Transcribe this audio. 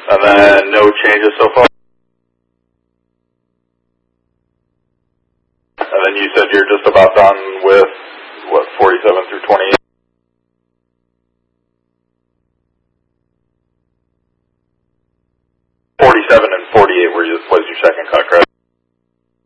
And then no changes so far? And then you said you're just about done with, what, 47 through 28? 47 and 48 were was your second cut, correct?